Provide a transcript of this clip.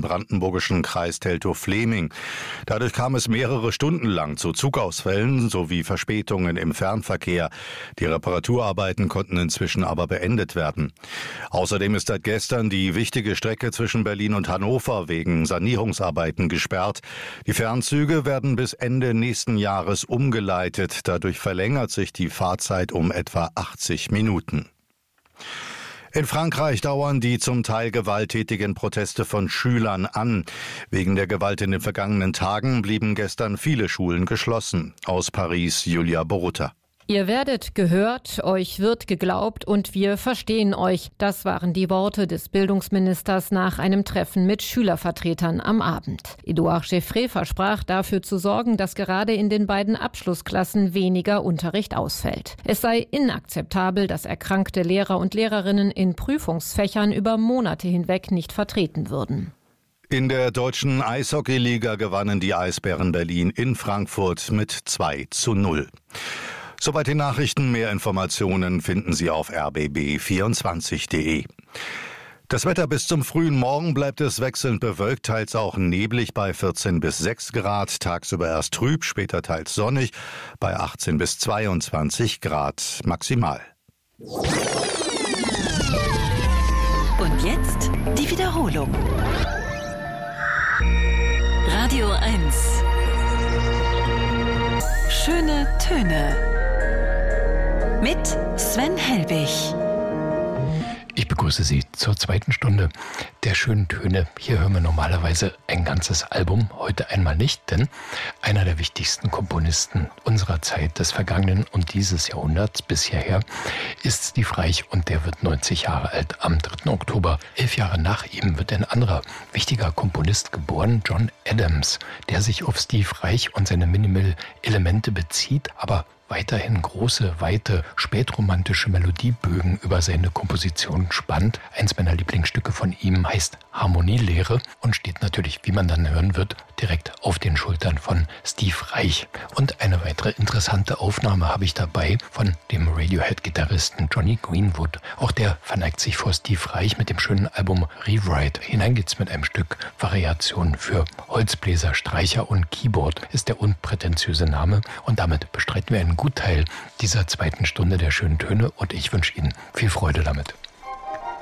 brandenburgischen Kreis Teltow-Fleming. Dadurch kam es mehrere Stunden lang zu Zugausfällen sowie Verspätungen im Fernverkehr. Die Reparaturarbeiten konnten inzwischen aber beendet werden. Außerdem ist seit gestern die wichtige Strecke zwischen Berlin und Hannover wegen Sanierungsarbeiten gesperrt. Die Fernzüge werden bis Ende nächsten Jahres umgeleitet. Dadurch verlängert sich die Fahrzeit um etwa 80 Minuten. In Frankreich dauern die zum Teil gewalttätigen Proteste von Schülern an. Wegen der Gewalt in den vergangenen Tagen blieben gestern viele Schulen geschlossen. Aus Paris, Julia Borutta. Ihr werdet gehört, euch wird geglaubt und wir verstehen euch. Das waren die Worte des Bildungsministers nach einem Treffen mit Schülervertretern am Abend. Édouard Geoffrey versprach dafür zu sorgen, dass gerade in den beiden Abschlussklassen weniger Unterricht ausfällt. Es sei inakzeptabel, dass erkrankte Lehrer und Lehrerinnen in Prüfungsfächern über Monate hinweg nicht vertreten würden. In der deutschen Eishockeyliga gewannen die Eisbären Berlin in Frankfurt mit 2:0. Soweit die Nachrichten. Mehr Informationen finden Sie auf rbb24.de. Das Wetter bis zum frühen Morgen bleibt es wechselnd bewölkt, teils auch neblig bei 14 bis 6 Grad. Tagsüber erst trüb, später teils sonnig bei 18 bis 22 Grad maximal. Und jetzt die Wiederholung. Radio 1. Schöne Töne. Mit Sven Helbig. Ich begrüße Sie zur zweiten Stunde der schönen Töne. Hier hören wir normalerweise ein ganzes Album, heute einmal nicht, denn einer der wichtigsten Komponisten unserer Zeit, des vergangenen und dieses Jahrhunderts bis hierher, ist Steve Reich und der wird 90 Jahre alt. Am 3. Oktober, 11 Jahre nach ihm, wird ein anderer wichtiger Komponist geboren, John Adams, der sich auf Steve Reich und seine Minimal-Elemente bezieht, aber weiterhin große, weite, spätromantische Melodiebögen über seine Komposition spannt. Eins meiner Lieblingsstücke von ihm heißt Harmonielehre und steht natürlich, wie man dann hören wird, direkt auf den Schultern von Steve Reich. Und eine weitere interessante Aufnahme habe ich dabei von dem Radiohead-Gitarristen Jonny Greenwood. Auch der verneigt sich vor Steve Reich mit dem schönen Album Rewrite. Hinein geht's mit einem Stück Variation für Holzbläser, Streicher und Keyboard, ist der unprätentiöse Name. Und damit bestreiten wir einen Gutteil dieser zweiten Stunde der schönen Töne und ich wünsche Ihnen viel Freude damit.